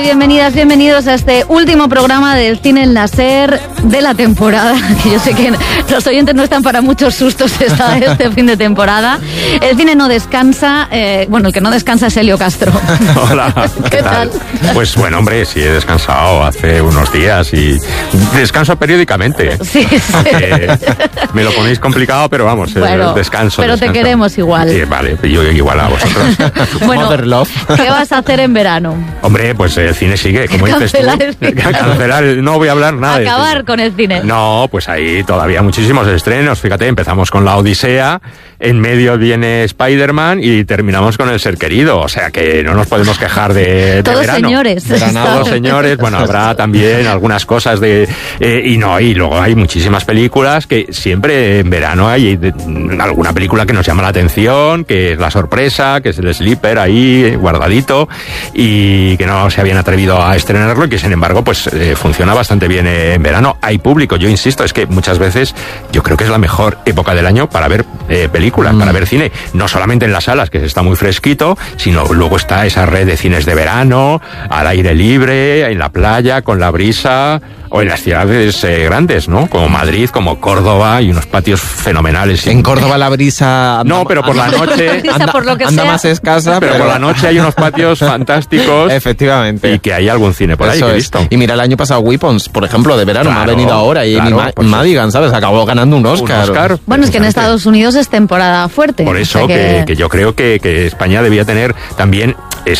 bienvenidas, bienvenidos a este último programa del Cine en la SER de la temporada, que yo sé que los oyentes no están para muchos sustos este fin de temporada. El cine no descansa, el que no descansa es Helio Castro. Hola, ¿Qué tal? Pues bueno, hombre, sí he descansado hace unos días y descanso periódicamente. Sí. Me lo ponéis complicado, pero vamos, bueno, descanso. Pero te queremos igual. Sí, vale, yo igual a vosotros. Bueno, Mother Love. ¿Qué vas a hacer en verano? Hombre, pues el cine sigue, como dices tú. Cancelar, no voy a hablar nada. Acabar con el cine. No, pues ahí todavía muchísimos estrenos. Fíjate, empezamos con La Odisea, en medio viene Spider-Man y terminamos con El Ser Querido. O sea que no nos podemos quejar de todos verano. Señores. Todos señores. Bueno, habrá también algunas cosas y luego hay muchísimas películas que siempre en verano hay alguna película que nos llama la atención, que es la sorpresa, que es el sleeper ahí guardadito y que no se habían atrevido a estrenarlo y que sin embargo pues funciona bastante bien en verano. Hay público, yo insisto, es que muchas veces yo creo que es la mejor época del año para ver películas, para ver cine, no solamente en las salas, que está muy fresquito, sino luego está esa red de cines de verano, al aire libre, en la playa, con la brisa, o en las ciudades grandes, ¿no? Como Madrid, como Córdoba, y unos patios fenomenales. En Córdoba la brisa... No, pero por la noche... Anda más escasa, pero por la noche hay unos patios fantásticos. Efectivamente. Y que hay algún cine por ahí que he visto. Y mira, el año pasado Weapons, por ejemplo, de verano, claro, me ha venido ahora, y Madigan, ¿sabes? Acabó ganando un Oscar. Bueno, es que en Estados Unidos es temporada fuerte. Por eso, o sea que yo creo que España debía tener también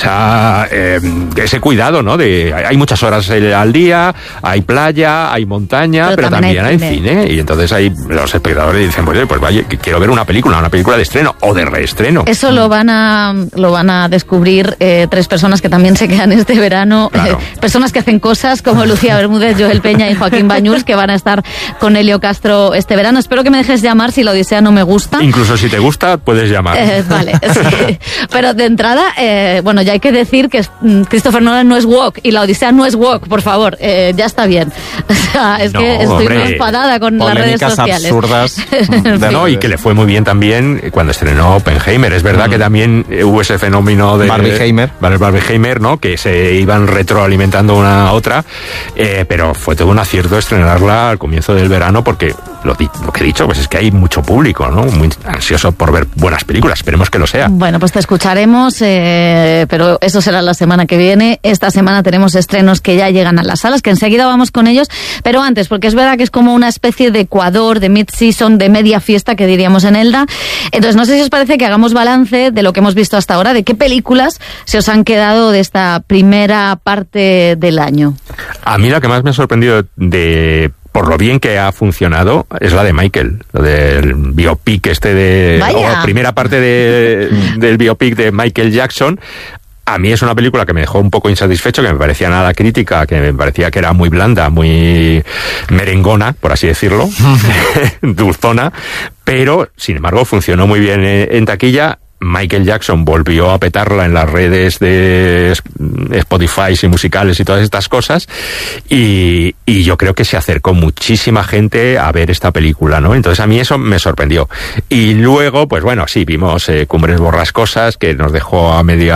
ese cuidado, ¿no? Hay muchas horas al día, hay playa, hay montaña, pero también hay cine. Y entonces ahí los espectadores dicen, pues vaya, quiero ver una película de estreno o de reestreno. Eso lo van a descubrir 3 personas que también se quedan este verano. Claro. Personas que hacen cosas como Lucía Bermúdez, Joel Peña y Joaquín Bañuls, que van a estar con Helio Castro este verano. Espero que me dejes llamar si La Odisea no me gusta. Incluso si te gusta, puedes llamar. Vale, sí. Pero de entrada, ya hay que decir que Christopher Nolan no es woke y La Odisea no es woke, por favor, ya está bien. O sea, es que estoy muy enfadada con las redes sociales. Absurdas. Y que le fue muy bien también cuando estrenó Oppenheimer. Es verdad que también hubo ese fenómeno de Barbieheimer, ¿no? Que se iban retroalimentando una a otra, pero fue todo un acierto estrenarla al comienzo del verano porque lo que he dicho, pues es que hay mucho público, ¿no? Muy ansioso por ver buenas películas. Esperemos que lo sea. Bueno, pues te escucharemos, pero eso será la semana que viene. Esta semana tenemos estrenos que ya llegan a las salas, que enseguida vamos con ellos, pero antes, porque es verdad que es como una especie de Ecuador, de mid-season, de media fiesta, que diríamos en Elda. Entonces, no sé si os parece que hagamos balance de lo que hemos visto hasta ahora, de qué películas se os han quedado de esta primera parte del año. A mí la que más me ha sorprendido por lo bien que ha funcionado es la de Michael, lo del biopic primera parte del biopic de Michael Jackson. A mí es una película que me dejó un poco insatisfecho, que me parecía nada crítica, que me parecía que era muy blanda, muy merengona, por así decirlo, dulzona, pero sin embargo funcionó muy bien en taquilla. Michael Jackson volvió a petarla en las redes de Spotify y musicales y todas estas cosas, y yo creo que se acercó muchísima gente a ver esta película, ¿no? Entonces a mí eso me sorprendió. Y luego, pues bueno, sí, vimos Cumbres Borrascosas, que nos dejó a media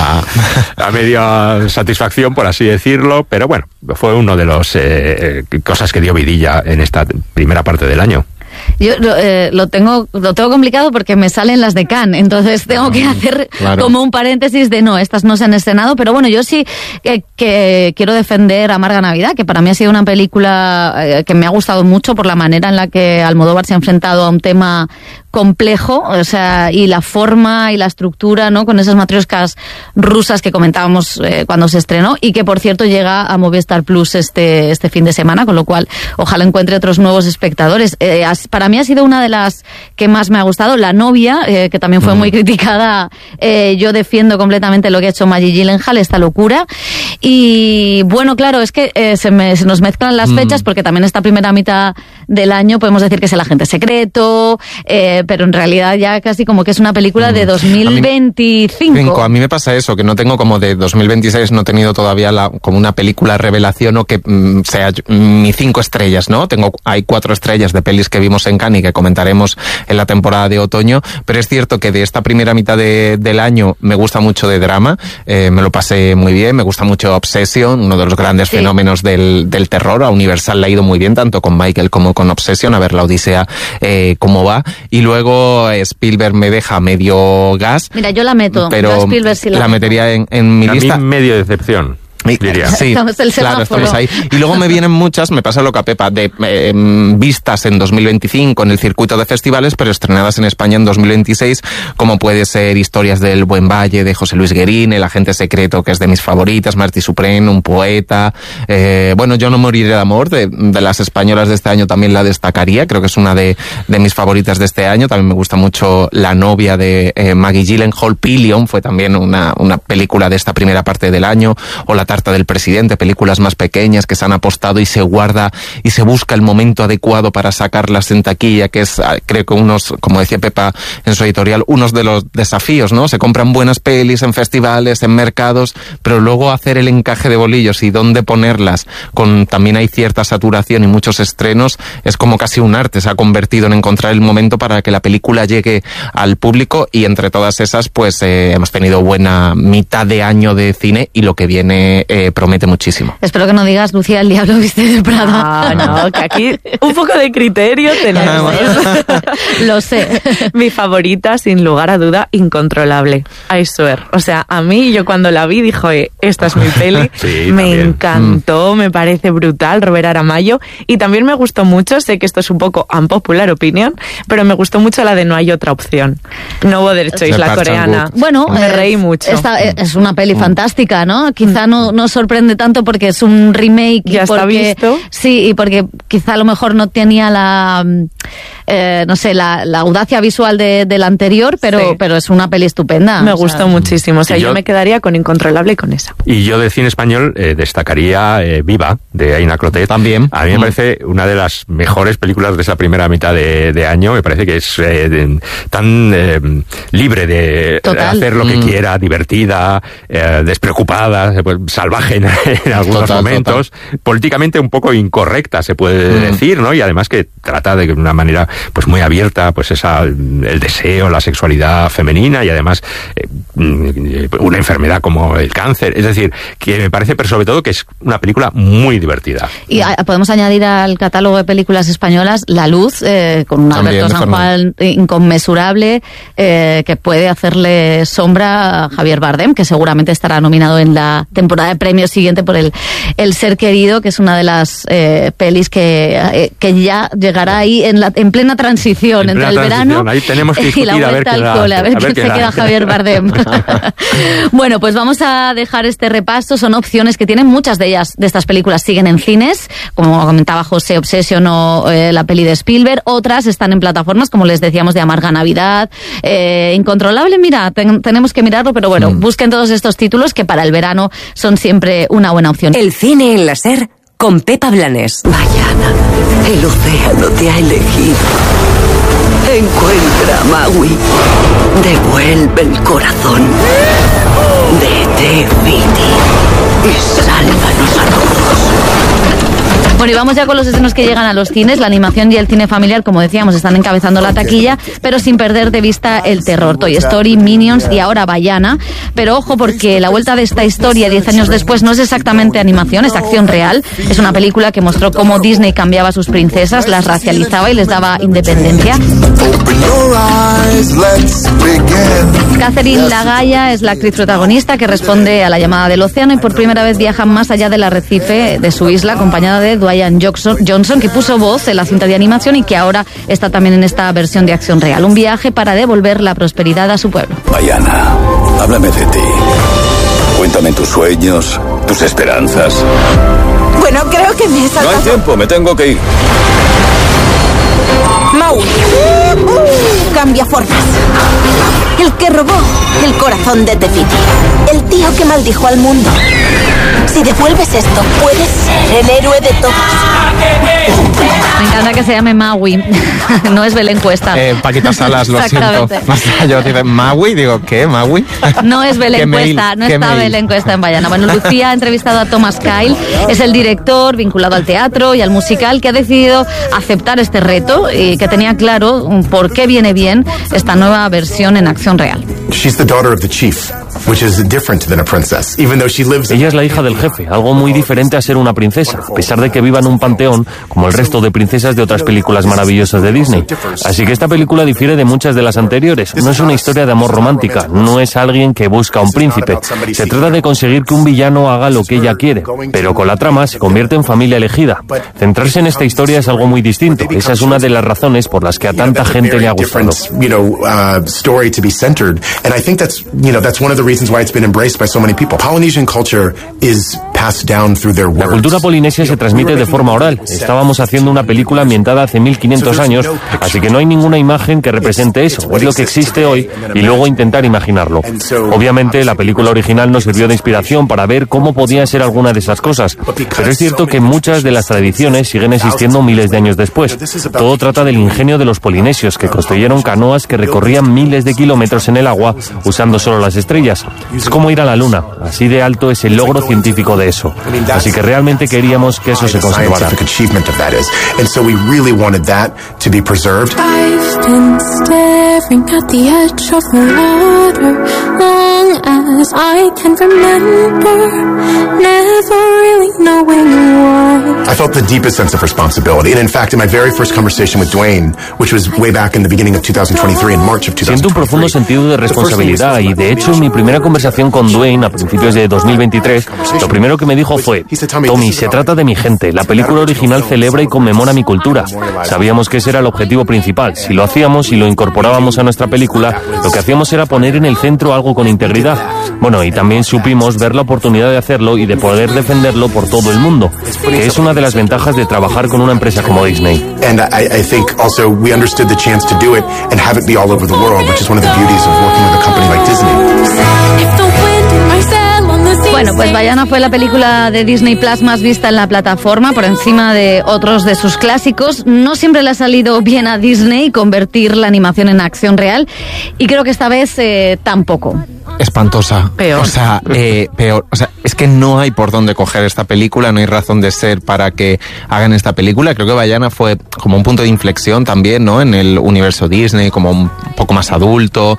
satisfacción, por así decirlo, pero bueno, fue uno de los cosas que dio vidilla en esta primera parte del año. Yo lo tengo complicado porque me salen las de Cannes, entonces tengo que hacer como un paréntesis de estas no se han estrenado, pero bueno, yo sí que quiero defender Amarga Navidad, que para mí ha sido una película que me ha gustado mucho por la manera en la que Almodóvar se ha enfrentado a un tema complejo, o sea, y la forma y la estructura, ¿no? Con esas matrioscas rusas que comentábamos cuando se estrenó, y que por cierto llega a Movistar Plus este fin de semana, con lo cual ojalá encuentre otros nuevos espectadores. Para mí ha sido una de las que más me ha gustado. La novia, que también fue muy criticada, yo defiendo completamente lo que ha hecho Maggie Gyllenhaal, esta locura. Y bueno, claro, es que se nos mezclan las fechas, porque también esta primera mitad del año podemos decir que es El agente secreto, pero en realidad ya casi como que es una película de 2025. A mí me pasa eso, que no tengo como de 2026, no he tenido todavía como una película revelación o que sea mi 5 estrellas, ¿no? Hay 4 estrellas de pelis que vimos en Cannes y que comentaremos en la temporada de otoño, pero es cierto que de esta primera mitad del año me gusta mucho de drama, me lo pasé muy bien, me gusta mucho Obsession, uno de los grandes fenómenos del terror. A Universal le ha ido muy bien, tanto con Michael como con Obsession, a ver la Odisea cómo va. Y luego Spielberg me deja medio gas. Mira, yo la meto, pero yo Spielberg sí la metería en mi lista. A mí medio decepción. Diría. Sí, claro, estamos ahí. Y luego me vienen muchas, me pasa lo que a Pepa, de vistas en 2025 en el circuito de festivales, pero estrenadas en España en 2026, como puede ser Historias del Buen Valle, de José Luis Guerín, El agente secreto, que es de mis favoritas, Martí Suprén, Un poeta, bueno, Yo no moriré de amor, de las españolas de este año también la destacaría, creo que es una de mis favoritas de este año. También me gusta mucho La novia de Maggie Gyllenhaal, Pillion, fue también una película de esta primera parte del año, o La Carta del presidente, películas más pequeñas que se han apostado y se guarda y se busca el momento adecuado para sacarlas en taquilla, que es, creo que como decía Pepa en su editorial, unos de los desafíos, ¿no? Se compran buenas pelis en festivales, en mercados, pero luego hacer el encaje de bolillos y dónde ponerlas, también hay cierta saturación y muchos estrenos, es como casi un arte, se ha convertido en encontrar el momento para que la película llegue al público, y entre todas esas, pues hemos tenido buena mitad de año de cine, y lo que viene promete muchísimo. Espero que no digas Lucía, el diablo viste de Prada. No, que aquí un poco de criterio tenemos. Lo sé. Mi favorita, sin lugar a duda, Incontrolable. I swear. O sea, a mí, yo cuando la vi, dije, esta es mi peli. Sí, me también. encantó, me parece brutal, Robert Aramayo. Y también me gustó mucho, sé que esto es un poco unpopular opinion, pero me gustó mucho la de No hay otra opción. No Other Choice, la coreana. Bueno, me reí mucho. Es una peli fantástica, ¿no? Quizá no sorprende tanto porque es un remake. Ya está visto. Sí, y porque quizá a lo mejor no tenía la audacia visual del anterior, pero es una peli estupenda. Me gustó muchísimo. O sea, yo me quedaría con Incontrolable y con esa. Y yo de cine español destacaría Viva, de Aina Clotet. También. A mí me parece una de las mejores películas de esa primera mitad de año. Me parece que es tan libre de hacer lo que quiera, divertida, despreocupada, salvaje en algunos momentos, políticamente un poco incorrecta, se puede decir, ¿no? Y además que trata de una manera pues muy abierta, pues el deseo, la sexualidad femenina, y además una enfermedad como el cáncer. Es decir, que me parece, pero sobre todo, que es una película muy divertida. Y podemos añadir al catálogo de películas españolas La Luz, con un Alberto San Juan inconmensurable, que puede hacerle sombra a Javier Bardem, que seguramente estará nominado en la temporada de premios siguiente por el Ser querido, que es una de las pelis que ya llegará ahí en plena transición entre el verano ahí tenemos que y la vuelta al cole, a ver qué se queda Javier Bardem. Bueno, pues vamos a dejar este repaso. Son opciones que tienen, muchas de ellas, de estas películas, siguen en cines, como comentaba José, Obsession o la peli de Spielberg. Otras están en plataformas, como les decíamos, de Amarga Navidad, Incontrolable. Mira, tenemos que mirarlo, pero bueno, busquen todos estos títulos que para el verano son siempre una buena opción. El cine en la SER con Pepa Blanes. Mañana, el océano te ha elegido. Encuentra a Maui. Devuelve el corazón de Tefiti y sálvanos a todos. Bueno, y vamos ya con los estrenos que llegan a los cines. La animación y el cine familiar, como decíamos, están encabezando la taquilla, pero sin perder de vista el terror. Toy Story, Minions y ahora Vaiana. Pero ojo, porque la vuelta de esta historia 10 años después no es exactamente animación, es acción real. Es una película que mostró cómo Disney cambiaba a sus princesas, las racializaba y les daba independencia. Catherine Lagaya es la actriz protagonista que responde a la llamada del océano y por primera vez viaja más allá del arrecife de su isla, acompañada de Dwayne Johnson, que puso voz en la cinta de animación y que ahora está también en esta versión de acción real. Un viaje para devolver la prosperidad a su pueblo. Vaiana, háblame de ti. Cuéntame tus sueños, tus esperanzas. Bueno, creo que me he saltado. No hay tiempo, me tengo que ir. Maui. Cambia formas. El que robó el corazón de Tefiti. El tío que maldijo al mundo. Si devuelve resuelves esto, puedes ser el héroe de todos. Me encanta que se llame Maui. No es Belén Cuesta. Paquita Salas, lo siento. Yo digo, Maui, digo, ¿qué? ¿Maui? No es Belén Cuesta, no está Belén Cuesta en Bayana. Bueno, Lucía ha entrevistado a Thomas Kyle, es el director vinculado al teatro y al musical que ha decidido aceptar este reto y que tenía claro por qué viene bien esta nueva versión en acción real. She's the daughter of the chief, which is different than a princess, even though she lives. Ella es la hija del jefe, algo muy diferente a ser una princesa, a pesar de que viva en un panteón como el resto de princesas de otras películas maravillosas de Disney. Así que esta película difiere de muchas de las anteriores. No es una historia de amor romántica, no es alguien que busca a un príncipe. Se trata de conseguir que un villano haga lo que ella quiere, pero con la trama se convierte en familia elegida. Centrarse en esta historia es algo muy distinto. Esa es una de las razones por las que a tanta gente le ha gustado. And I think that's one of the reasons why it's been embraced by so many people. Polynesian culture is passed down through their words. La cultura polinesia se transmite de forma oral. Estábamos haciendo una película ambientada hace 1500 años, así que no hay ninguna imagen que represente eso. Es lo que existe hoy y luego intentar imaginarlo. Obviamente la película original nos sirvió de inspiración para ver cómo podía ser alguna de esas cosas, pero es cierto que muchas de las tradiciones siguen existiendo miles de años después. Todo trata del ingenio de los polinesios que construyeron canoas que recorrían miles de kilómetros en el agua usando solo las estrellas. Es como ir a la luna, así de alto es el logro científico de eso. Así que realmente queríamos que eso se conservara. I felt the deepest sense of responsibility, and in fact, in my very first conversation with Dwayne, which was way back in the beginning of 2023, in March of 2023. Siento un profundo sentido de responsabilidad y de hecho en mi primera conversación con Dwayne a principios de 2023 lo primero que me dijo fue: Tommy, se trata de mi gente, la película original celebra y conmemora mi cultura. Sabíamos que ese era el objetivo principal. Si lo hacíamos y lo incorporábamos a nuestra película, lo que hacíamos era poner en el centro algo con integridad. Bueno, y también supimos ver la oportunidad de hacerlo y de poder defenderlo por todo el mundo, que es una de las ventajas de trabajar con una empresa como Disney. And I think also we understood the chance to do it and have it be all over the world, which is one of the beauties of working with a company like Disney. Bueno, pues Bayana fue la película de Disney Plus más vista en la plataforma, por encima de otros de sus clásicos. No siempre le ha salido bien a Disney convertir la animación en acción real, y creo que esta vez tampoco. Espantosa. Peor. O sea, peor. O sea, es que no hay por dónde coger esta película, no hay razón de ser para que hagan esta película. Creo que Bayana fue como un punto de inflexión también, ¿no? En el universo Disney, como un poco más adulto.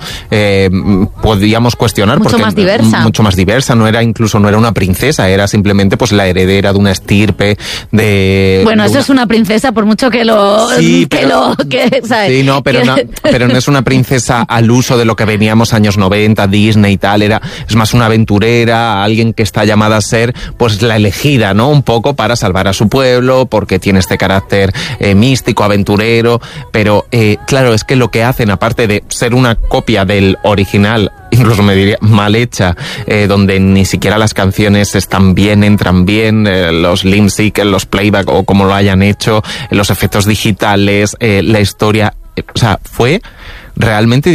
Podíamos cuestionar mucho porque más diversa. Mucho más diversa. No era una princesa, era simplemente pues la heredera de una estirpe de. Bueno, eso es una princesa, por mucho que lo. Sí, ¿sabes? Sí, no, pero no es una princesa al uso de lo que veníamos años 90, Disney y tal. Es más una aventurera, alguien que está llamada a ser pues la elegida, ¿no? Un poco para salvar a su pueblo, porque tiene este carácter místico, aventurero, pero claro, es que lo que hacen, aparte de ser una copia del original, incluso me diría mal hecha, donde ni siquiera las canciones están bien, entran bien, los lip sync, los playback o como lo hayan hecho, los efectos digitales, la historia, o sea, fue realmente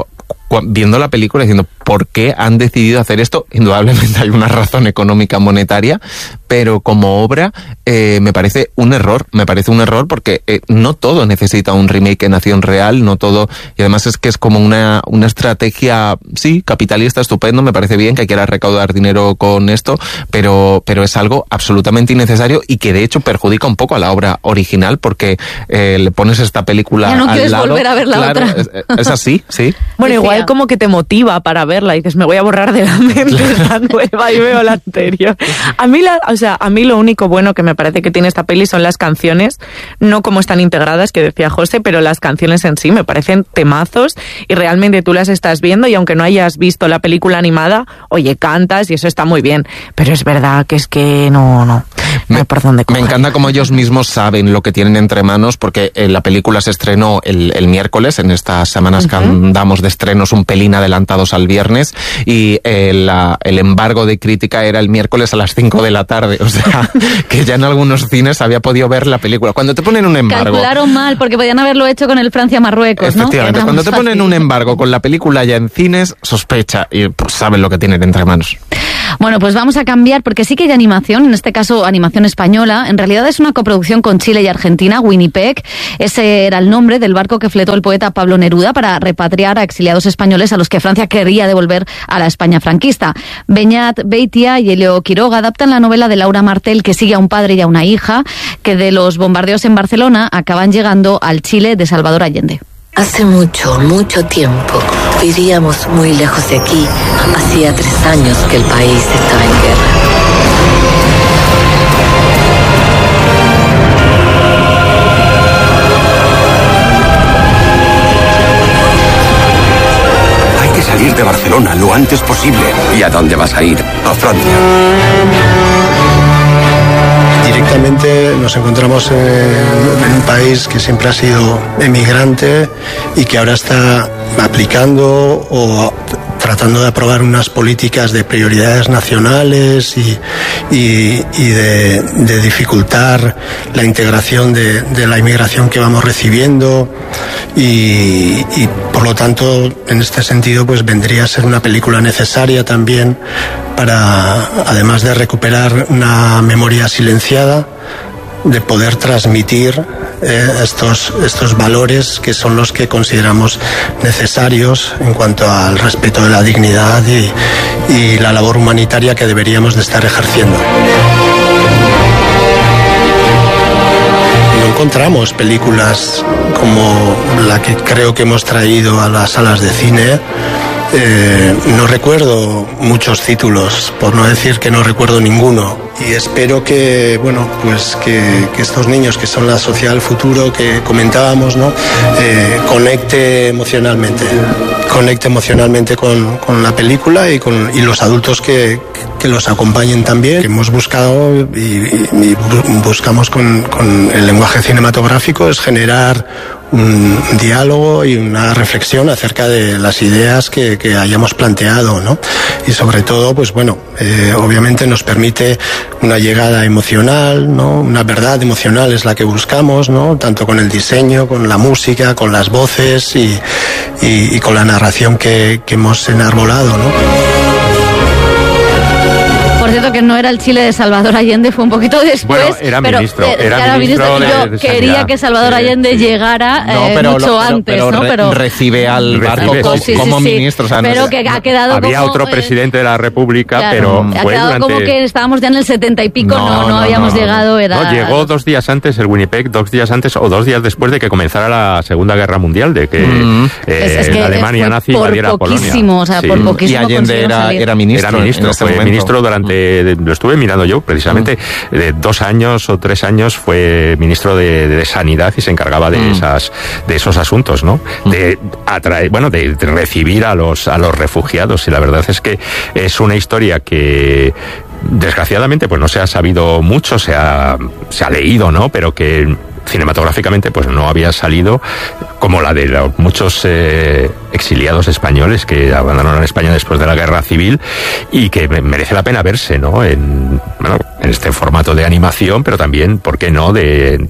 viendo la película diciendo ¿por qué han decidido hacer esto? Indudablemente hay una razón económica monetaria, pero como obra me parece un error porque no todo necesita un remake en acción real, no todo, y además es que es como una estrategia, sí, capitalista, estupendo, me parece bien que quiera recaudar dinero con esto, pero es algo absolutamente innecesario y que de hecho perjudica un poco a la obra original, porque le pones esta película ya no al quieres lado, volver a ver la claro, otra. Es así, sí. Bueno, igual como que te motiva para verla y dices, me voy a borrar de la mente esta nueva y veo la anterior. A mí lo único bueno que me parece que tiene esta peli son las canciones, no como están integradas, que decía José, pero las canciones en sí me parecen temazos y realmente tú las estás viendo y aunque no hayas visto la película animada, oye, cantas y eso está muy bien, pero es verdad que es que no hay por dónde coger. Me encanta como ellos mismos saben lo que tienen entre manos, porque la película se estrenó el miércoles, en estas semanas que andamos de estrenos un pelín adelantados al viernes, y el embargo de crítica era el miércoles a las 5 de la tarde, o sea, que ya en algunos cines había podido ver la película. Cuando te ponen un embargo... Calcularon mal, porque podían haberlo hecho con el Francia-Marruecos, ¿no? Efectivamente, cuando te ponen un embargo con la película ya en cines, sospecha, y pues saben lo que tienen entre manos. Bueno, pues vamos a cambiar, porque sí que hay animación, en este caso animación española. En realidad es una coproducción con Chile y Argentina, Winnipeg. Ese era el nombre del barco que fletó el poeta Pablo Neruda para repatriar a exiliados españoles a los que Francia quería devolver a la España franquista. Beñat Beitia y Elio Quiroga adaptan la novela de Laura Martel, que sigue a un padre y a una hija que de los bombardeos en Barcelona acaban llegando al Chile de Salvador Allende. Hace mucho, mucho tiempo vivíamos muy lejos de aquí. Hacía 3 años que el país estaba en guerra. Hay que salir de Barcelona lo antes posible. ¿Y a dónde vas a ir? A Francia. Directamente nos encontramos en un país que siempre ha sido emigrante y que ahora está aplicando o tratando de aprobar unas políticas de prioridades nacionales y de dificultar la integración de la inmigración que vamos recibiendo y por lo tanto en este sentido pues vendría a ser una película necesaria también para, además de recuperar una memoria silenciada, de poder transmitir estos valores que son los que consideramos necesarios en cuanto al respeto de la dignidad y la labor humanitaria que deberíamos de estar ejerciendo. No encontramos películas como la que creo que hemos traído a las salas de cine. No recuerdo muchos títulos, por no decir que no recuerdo ninguno. Y espero que, bueno, pues que estos niños que son la sociedad del futuro que comentábamos, ¿no? Conecte emocionalmente con la película y los adultos que los acompañen también. Hemos buscado y buscamos con el lenguaje cinematográfico es generar un diálogo y una reflexión acerca de las ideas que hayamos planteado, ¿no? Y sobre todo, pues bueno, obviamente nos permite una llegada emocional, ¿no? Una verdad emocional es la que buscamos, ¿no? Tanto con el diseño, con la música, con las voces y con la narración que hemos enarbolado, ¿no? Por cierto, que no era el Chile de Salvador Allende, fue un poquito después. Bueno, era ministro. Y yo quería que Salvador Allende llegara mucho antes, ¿no? Pero recibe al barco como ministro. O sea, pero que ha quedado había como, otro presidente de la República, claro, pero ha quedado como que estábamos ya en el 70 y pico, no habíamos llegado. No, llegó 2 días antes el Winnipeg, 2 días antes o 2 días después de que comenzara la Segunda Guerra Mundial, de que la Alemania nazi invadiera Polonia. O sea, por poquísimo. Y Allende era ministro. Era ministro, fue ministro durante, lo estuve mirando yo, precisamente, de 2 años o 3 años fue ministro de Sanidad y se encargaba de esos asuntos, ¿no? De atraer, bueno, de recibir a los refugiados, y la verdad es que es una historia que desgraciadamente pues no se ha sabido mucho, se ha leído, ¿no? Pero que cinematográficamente pues no había salido, como la de los muchos exiliados españoles que abandonaron España después de la Guerra Civil, y que merece la pena verse, ¿no? En este formato de animación, pero también, ¿por qué no?,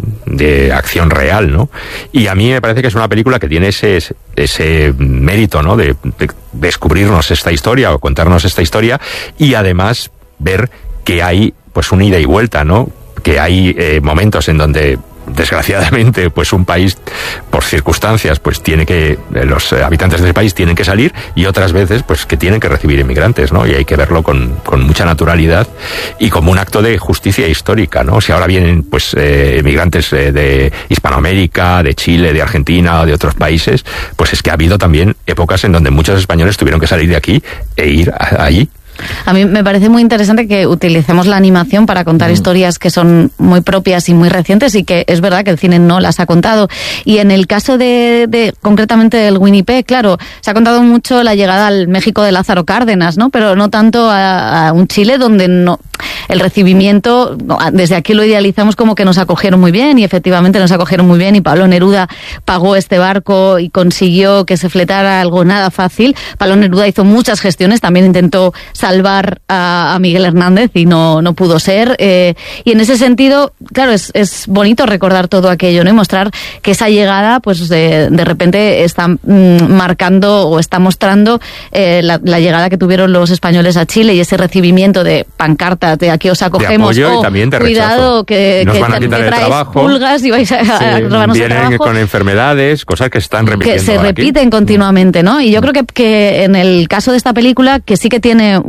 de acción real, ¿no? Y a mí me parece que es una película que tiene ese mérito, ¿no?, de descubrirnos esta historia o contarnos esta historia, y además ver que hay pues un ida y vuelta, ¿no? Que hay momentos en donde desgraciadamente pues un país por circunstancias pues los habitantes del país tienen que salir, y otras veces pues que tienen que recibir inmigrantes, ¿no? Y hay que verlo con mucha naturalidad y como un acto de justicia histórica, ¿no? Si ahora vienen pues inmigrantes de Hispanoamérica, de Chile, de Argentina o de otros países, pues es que ha habido también épocas en donde muchos españoles tuvieron que salir de aquí e ir allí. A mí me parece muy interesante que utilicemos la animación para contar historias que son muy propias y muy recientes, y que es verdad que el cine no las ha contado. Y en el caso de concretamente del Winnipeg, claro, se ha contado mucho la llegada al México de Lázaro Cárdenas, ¿no? Pero no tanto a un Chile donde no... el recibimiento, desde aquí lo idealizamos como que nos acogieron muy bien, y efectivamente nos acogieron muy bien, y Pablo Neruda pagó este barco y consiguió que se fletara algo nada fácil. Pablo Neruda hizo muchas gestiones, también intentó salvar a Miguel Hernández y no pudo ser, y en ese sentido, claro, es bonito recordar todo aquello, ¿no? Y mostrar que esa llegada, pues de repente está marcando o está mostrando la llegada que tuvieron los españoles a Chile, y ese recibimiento de pancartas de aquí os acogemos, de apoyo, y también de cuidado que van a quitar el trabajo, pulgas y vais a robarnos el trabajo. Vienen con enfermedades, cosas que están repitiendo que se repiten continuamente, ¿no? Y yo creo que en el caso de esta película, que sí que tiene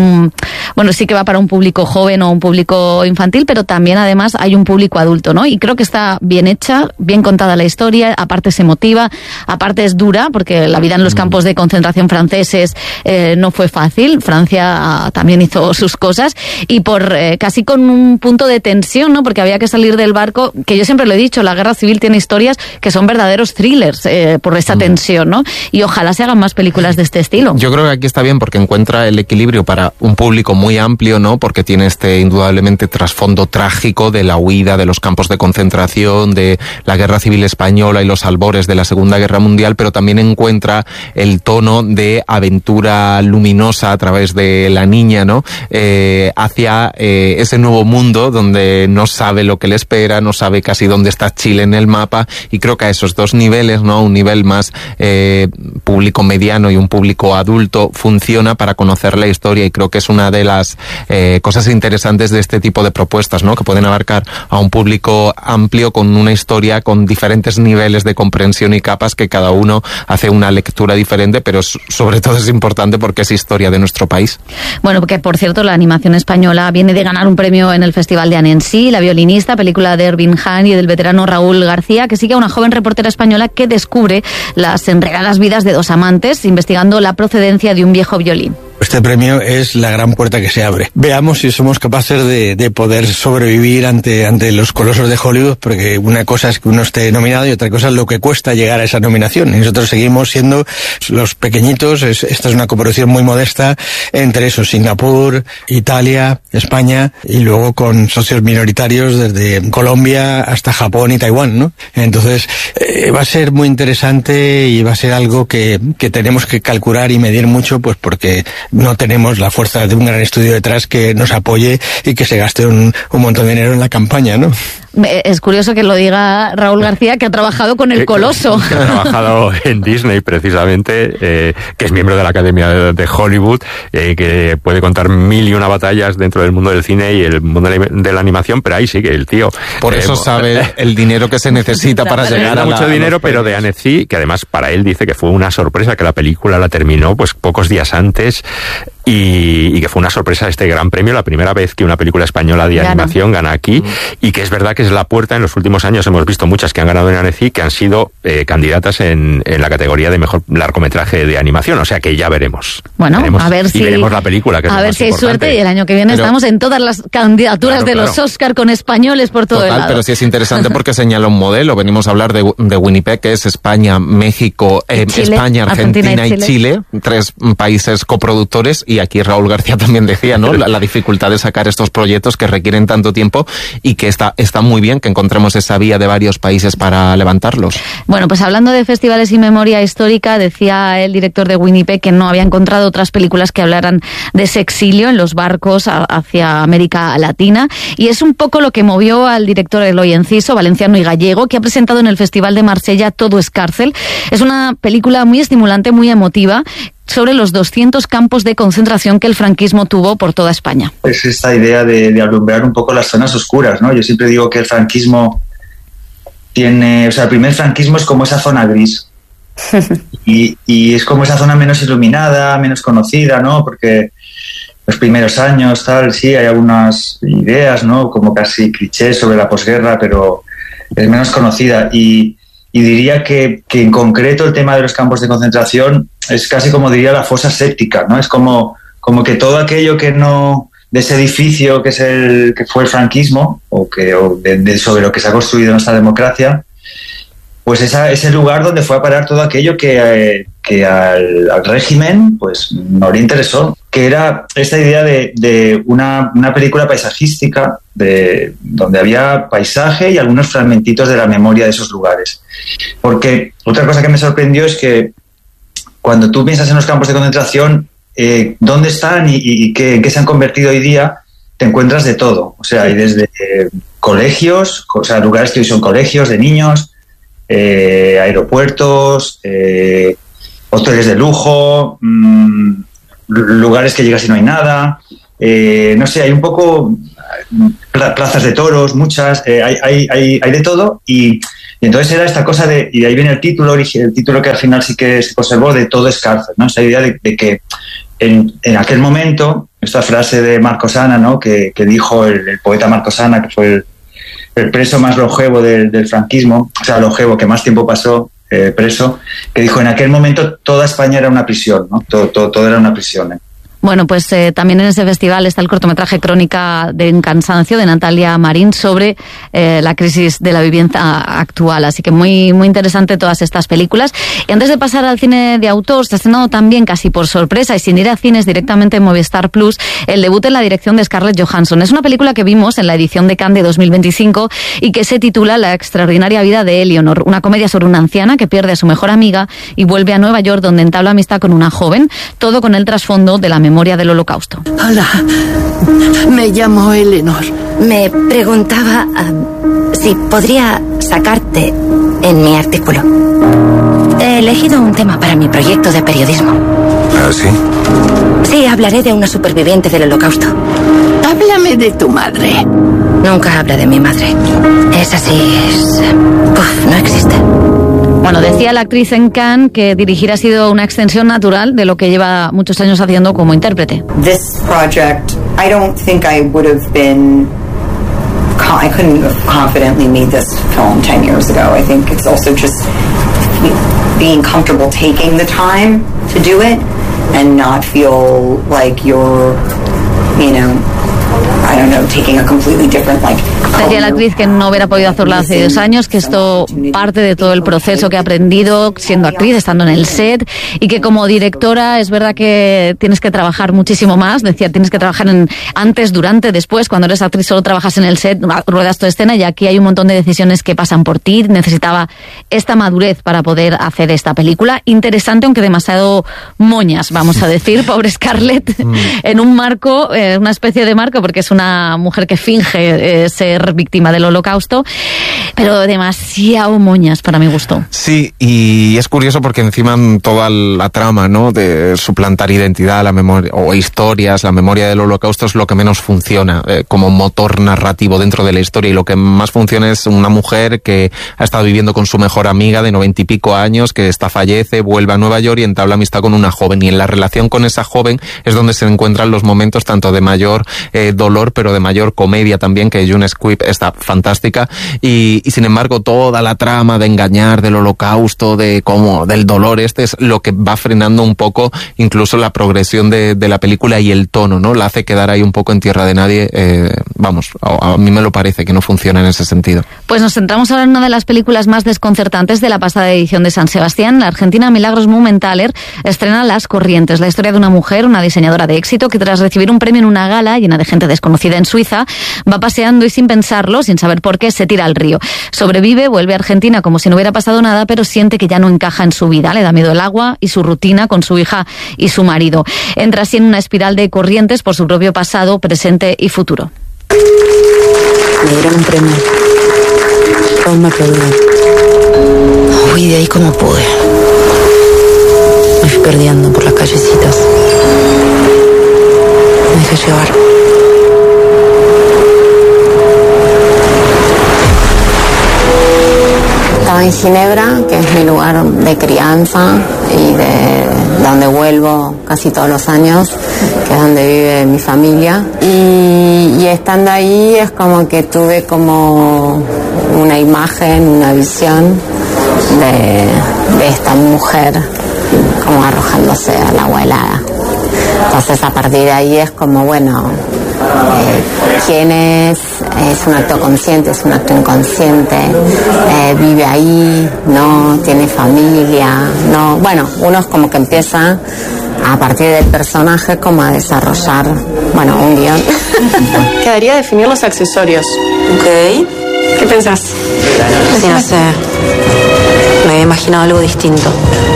sí que va para un público joven o un público infantil, pero también además hay un público adulto, ¿no? Y creo que está bien hecha, bien contada la historia, aparte es emotiva, aparte es dura, porque la vida en los campos de concentración franceses no fue fácil. Francia también hizo sus cosas, y por casi con un punto de tensión, ¿no? Porque había que salir del barco, que yo siempre lo he dicho, la guerra civil tiene historias que son verdaderos thrillers por esa tensión, ¿no? Y ojalá se hagan más películas de este estilo. Yo creo que aquí está bien porque encuentra el equilibrio para un público muy amplio, ¿no? Porque tiene este indudablemente trasfondo trágico de la huida de los campos de concentración, de la guerra civil española y los albores de la Segunda Guerra Mundial, pero también encuentra el tono de aventura luminosa a través de la niña, ¿no? Hacia ese nuevo mundo donde no sabe lo que le espera, no sabe casi dónde está Chile en el mapa, y creo que a esos dos niveles, ¿no? Un nivel más público mediano y un público adulto funciona para conocer la historia, y creo que es una de las cosas interesantes de este tipo de propuestas, ¿no? Que pueden abarcar a un público amplio con una historia con diferentes niveles de comprensión y capas, que cada uno hace una lectura diferente, pero sobre todo es importante porque es historia de nuestro país. Bueno, porque por cierto la animación española viene de ganar un premio en el Festival de Annecy, La violinista, película de Ervin Hahn y del veterano Raúl García, que sigue a una joven reportera española que descubre las enredadas vidas de dos amantes, investigando la procedencia de un viejo violín. Este premio es la gran puerta que se abre. Veamos si somos capaces de poder sobrevivir ante los colosos de Hollywood, porque una cosa es que uno esté nominado y otra cosa es lo que cuesta llegar a esa nominación. Y nosotros seguimos siendo los pequeñitos. Esta es una coproducción muy modesta entre esos Singapur, Italia, España, y luego con socios minoritarios desde Colombia hasta Japón y Taiwán, ¿no? Entonces va a ser muy interesante y va a ser algo que tenemos que calcular y medir mucho, pues porque no tenemos la fuerza de un gran estudio detrás que nos apoye y que se gaste un montón de dinero en la campaña, ¿no? Es curioso que lo diga Raúl García, que ha trabajado con El Coloso. Que ha trabajado en Disney, precisamente, que es miembro de la Academia de Hollywood, que puede contar 1001 batallas dentro del mundo del cine y el mundo de la animación, pero ahí sigue el tío. Por eso sabe el dinero que se necesita para llegar a mucho dinero, pero de Annecy, que además para él dice que fue una sorpresa, que la película la terminó pues pocos días antes, y que fue una sorpresa este gran premio, la primera vez que una película española de animación gana aquí, y que es verdad que es la puerta. En los últimos años hemos visto muchas que han ganado en Annecy, que han sido candidatas en la categoría de mejor largometraje de animación, o sea que ya veremos. Bueno, a ver si veremos la película, que a ver si hay suerte, y el año que viene estamos en todas las candidaturas de los Oscar con españoles por todo el lado. Pero sí es interesante porque señala un modelo. Venimos a hablar de Winnipeg, que es España, México, España, Argentina y Chile, 3 países coproductores, y aquí Raúl García también decía, ¿no? La dificultad de sacar estos proyectos que requieren tanto tiempo, y que está muy bien que encontremos esa vía de varios países para levantarlos. Bueno, pues hablando de festivales y memoria histórica, decía el director de Winnipeg que no había encontrado otras películas que hablaran de ese exilio en los barcos hacia América Latina, y es un poco lo que movió al director Eloy Enciso, valenciano y gallego, que ha presentado en el Festival de Marsella Todo es cárcel. Es una película muy estimulante, muy emotiva, sobre los 200 campos de concentración que el franquismo tuvo por toda España. Es esta idea de alumbrar un poco las zonas oscuras, ¿no? Yo siempre digo que el franquismo el primer franquismo es como esa zona gris. y es como esa zona menos iluminada, menos conocida, ¿no? Porque los primeros años, sí, hay algunas ideas, ¿no? Como casi clichés sobre la posguerra, pero es menos conocida. Y diría que en concreto el tema de los campos de concentración es casi como diría la fosa séptica, ¿no? Es como que todo aquello que no, de ese edificio que fue el franquismo, sobre lo que se ha construido nuestra democracia, pues ese lugar donde fue a parar todo aquello que al régimen pues no le interesó. que era esta idea de una película paisajística donde había paisaje y algunos fragmentitos de la memoria de esos lugares. Porque otra cosa que me sorprendió es que cuando tú piensas en los campos de concentración, dónde están y en qué se han convertido hoy día, te encuentras de todo. O sea, hay desde colegios, o sea, lugares que hoy son colegios de niños, aeropuertos, hoteles de lujo, lugares que llegas y no hay nada, no sé, hay un poco plazas de toros, muchas, hay de todo y entonces era esta cosa y de ahí viene el título que al final sí que se conservó, de todo es cárcel, ¿no? Esa idea de que en aquel momento, esta frase de Marcos Ana, ¿no? que dijo el poeta Marcos Ana, que fue el preso más longevo del franquismo, o sea, longevo, que más tiempo pasó preso, que dijo, en aquel momento toda España era una prisión, ¿no? Todo era una prisión, ¿eh? Bueno, pues también en ese festival está el cortometraje Crónica de un cansancio de Natalia Marín sobre la crisis de la vivienda actual. Así que muy, muy interesante todas estas películas. Y antes de pasar al cine de autor, se ha estrenado también casi por sorpresa y sin ir a cines directamente en Movistar Plus, el debut en la dirección de Scarlett Johansson. Es una película que vimos en la edición de Cannes de 2025 y que se titula La extraordinaria vida de Eleanor, una comedia sobre una anciana que pierde a su mejor amiga y vuelve a Nueva York, donde entabla amistad con una joven, todo con el trasfondo de la memoria del Holocausto. Hola, me llamo Eleanor. Me preguntaba si podría sacarte en mi artículo. He elegido un tema para mi proyecto de periodismo. ¿Ah, sí? Sí, hablaré de una superviviente del Holocausto. Háblame de tu madre. Nunca habla de mi madre. Esa sí es... no existe. Bueno, decía la actriz en Cannes que dirigir ha sido una extensión natural de lo que lleva muchos años haciendo como intérprete. This project, I don't think I would have been... I couldn't have confidently made this film 10 years ago. I think it's also just being comfortable taking the time to do it and not feel like you're, I don't know, taking a completely different, Decía la actriz que no hubiera podido hacerlo hace 2 años, que esto parte de todo el proceso que ha aprendido siendo actriz, estando en el set, y que como directora es verdad que tienes que trabajar muchísimo más. Decía, tienes que trabajar antes, durante, después. Cuando eres actriz solo trabajas en el set, ruedas tu escena, y aquí hay un montón de decisiones que pasan por ti. Necesitaba esta madurez para poder hacer esta película. Interesante, aunque demasiado moñas, vamos a decir. Pobre Scarlett, en un marco, una especie de marco, porque es una mujer que finge ser víctima del Holocausto, pero demasiado moñas para mi gusto. Sí, y es curioso porque encima toda la trama, ¿no?, de suplantar identidad, la memoria o historias, la memoria del Holocausto es lo que menos funciona como motor narrativo dentro de la historia, y lo que más funciona es una mujer que ha estado viviendo con su mejor amiga de 90 y pico años, que fallece, vuelve a Nueva York y entabla amistad con una joven, y en la relación con esa joven es donde se encuentran los momentos tanto de mayor dolor, pero de mayor comedia también, que June Squibb está fantástica, y sin embargo toda la trama de engañar, del Holocausto, del dolor es lo que va frenando un poco incluso la progresión de la película y el tono, ¿no? La hace quedar ahí un poco en tierra de nadie. A mí me lo parece que no funciona en ese sentido. Pues nos centramos ahora en una de las películas más desconcertantes de la pasada edición de San Sebastián. La argentina Milagros Mumenthaler estrena Las Corrientes, la historia de una mujer, una diseñadora de éxito, que tras recibir un premio en una gala llena de gente desconocida en Suiza, va paseando y sin pensarlo, sin saber por qué, se tira al río. Sobrevive, vuelve a Argentina como si no hubiera pasado nada, pero siente que ya no encaja en su vida. Le da miedo el agua y su rutina con su hija y su marido. Entra así en una espiral de corrientes por su propio pasado, presente y futuro. Me dieron un premio. Todos me aplaudieron. Huí de ahí como pude. Me fui perdiendo por las callecitas. Me dejé llevar. Estaba en Ginebra, que es mi lugar de crianza y de donde vuelvo casi todos los años, que es donde vive mi familia. Y estando ahí es como que tuve como una imagen, una visión de esta mujer como arrojándose al agua helada. Entonces a partir de ahí es como, bueno, ¿quién es? Es un acto consciente, es un acto inconsciente, vive ahí, no tiene familia, no, bueno, uno es como que empieza a partir del personaje como a desarrollar, bueno, un guión. Quedaría definir los accesorios. Ok. ¿Qué pensás? Sí, no sé. Me había imaginado algo distinto.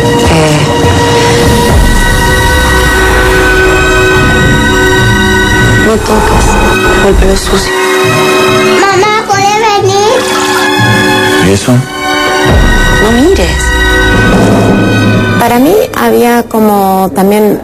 No toques. El pelo es sucio. Mamá, ¿puede venir? ¿Y eso? No mires. Para mí había como también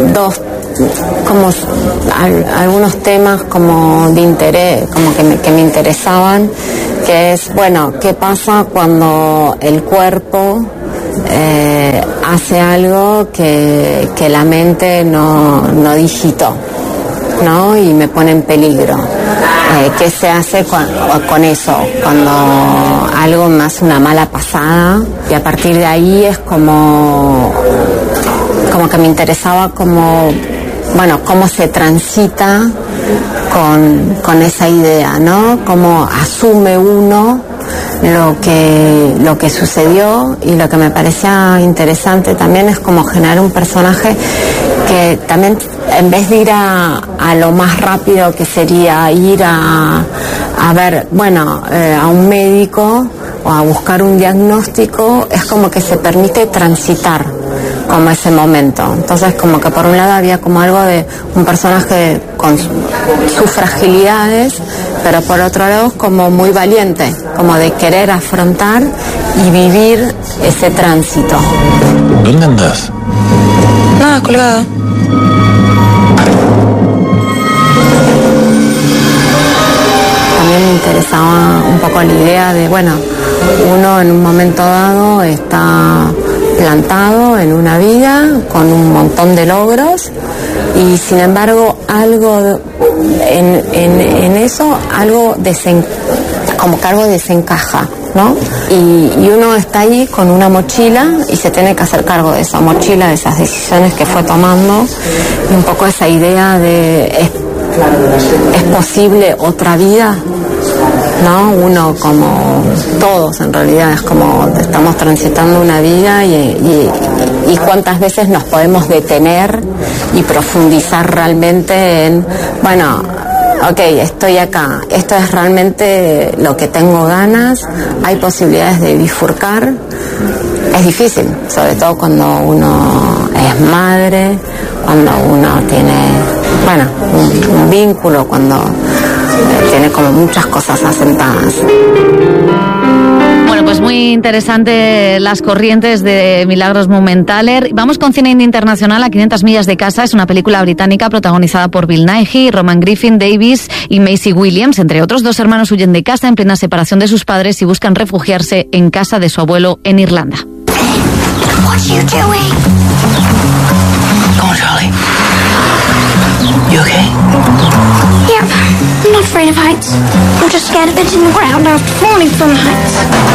algunos temas como de interés, como que me interesaban, que es, bueno, ¿qué pasa cuando el cuerpo hace algo que la mente no digitó, ¿no? Y me pone en peligro. ¿Qué se hace con eso? Cuando algo me hace una mala pasada, y a partir de ahí es como que me interesaba como, bueno, cómo se transita con esa idea, ¿no? Cómo asume uno lo que sucedió, y lo que me parecía interesante también es como generar un personaje que también, en vez de ir a lo más rápido que sería ir a ver, bueno, a un médico o a buscar un diagnóstico, es como que se permite transitar como ese momento. Entonces, como que por un lado había como algo de un personaje con sus fragilidades, pero por otro lado como muy valiente, como de querer afrontar y vivir ese tránsito. ¿Dónde andas? Nada, colgada. También me interesaba un poco la idea de, bueno, uno en un momento dado está plantado en una vida con un montón de logros, y sin embargo algo en eso, como que algo desencaja, ¿no? Y uno está ahí con una mochila y se tiene que hacer cargo de esa mochila, de esas decisiones que fue tomando, y un poco esa idea de ¿es posible otra vida? ¿No? Uno, como todos en realidad, es como estamos transitando una vida, y cuántas veces nos podemos detener y profundizar realmente en, bueno, ok, estoy acá, esto es realmente lo que tengo ganas, hay posibilidades de bifurcar. Es difícil, sobre todo cuando uno es madre, cuando uno tiene, bueno, un vínculo, cuando tiene como muchas cosas asentadas. Bueno, pues muy interesante Las corrientes de Milagros Mumenthaler. Vamos con cine indie internacional. A 500 millas de casa es una película británica protagonizada por Bill Nighy, Roman Griffin Davis y Maisie Williams. Entre otros, dos hermanos huyen de casa en plena separación de sus padres y buscan refugiarse en casa de su abuelo en Irlanda. What are you doing? Come on, Charlie. You okay? Yeah, I'm not afraid of heights. I'm just scared of hitting the ground after falling from heights.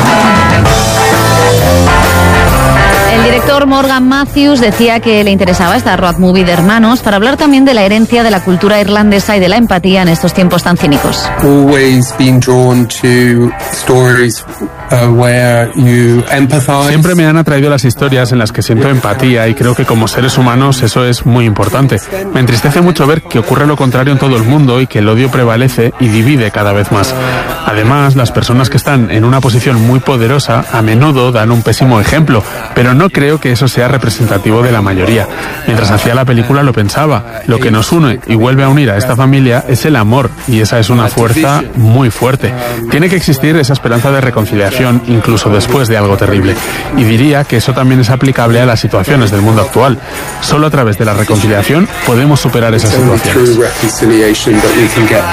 El director Morgan Matthews decía que le interesaba esta road movie de hermanos para hablar también de la herencia de la cultura irlandesa y de la empatía en estos tiempos tan cínicos. Always been drawn to stories where you empathize. Siempre me han atraído las historias en las que siento empatía, y creo que como seres humanos eso es muy importante. Me entristece mucho ver que ocurre lo contrario en todo el mundo y que el odio prevalece y divide cada vez más. Además, las personas que están en una posición muy poderosa a menudo dan un pésimo ejemplo, pero no creo que eso sea representativo de la mayoría. Mientras hacía la película lo pensaba. Lo que nos une y vuelve a unir a esta familia es el amor, y esa es una fuerza muy fuerte. Tiene que existir esa esperanza de reconciliación incluso después de algo terrible. Y diría que eso también es aplicable a las situaciones del mundo actual. Solo a través de la reconciliación podemos superar esas situaciones.